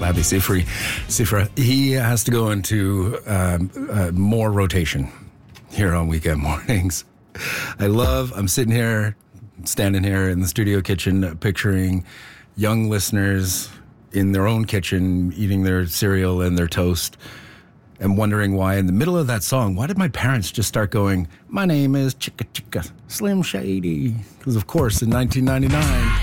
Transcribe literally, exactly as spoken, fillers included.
Labby Sifri. Sifra. He has to go into um, uh, more rotation here on weekend mornings. I love, I'm sitting here, standing here in the studio kitchen, picturing young listeners in their own kitchen, eating their cereal and their toast, and wondering why in the middle of that song, why did my parents just start going, my name is Chicka Chicka Slim Shady? Because of course in nineteen ninety-nine...